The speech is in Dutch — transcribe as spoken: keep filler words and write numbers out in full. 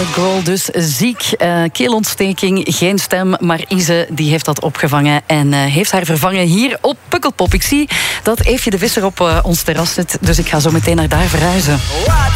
de Gaulle dus ziek. Uh, keelontsteking, geen stem. Maar Ise die heeft dat opgevangen en uh, heeft haar vervangen hier op Pukkelpop. Ik zie dat Eefje de Visser op uh, ons terras zit, dus ik ga zo meteen naar daar verhuizen.